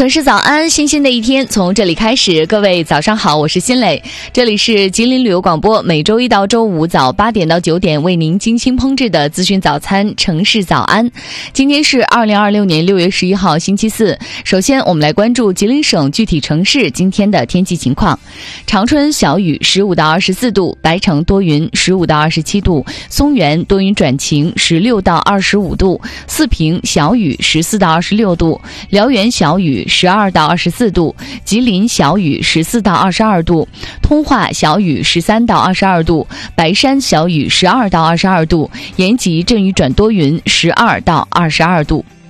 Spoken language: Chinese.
城市早安，新鲜的一天从这里开始。各位早上好，我是新磊，这里是吉林旅游广播，每周一到周五早8点到9点为您精心烹制的资讯早餐城市早安。今天是2026年6月11号星期四。首先我们来关注吉林省具体城市今天的天气情况。长春小雨15到24度，白城多云15到27度，松原多云转晴16到25度，四平小雨14到26度，辽源小雨12到24度，吉林小雨14到22度，通化小雨13到22度，白山小雨12到22度，延吉阵雨转多云12到22度。